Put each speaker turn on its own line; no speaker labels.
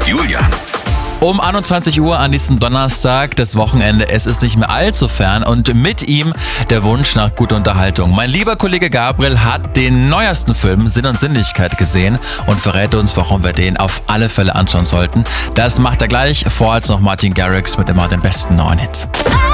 Julian.
Um 21 Uhr an diesem Donnerstag, das Wochenende, es ist nicht mehr allzu fern und mit ihm der Wunsch nach guter Unterhaltung. Mein lieber Kollege Gabriel hat den neuesten Film Sinn und Sinnlichkeit gesehen und verrät uns, warum wir den auf alle Fälle anschauen sollten. Das macht er gleich, vorher noch Martin Garrix mit immer den besten neuen Hits.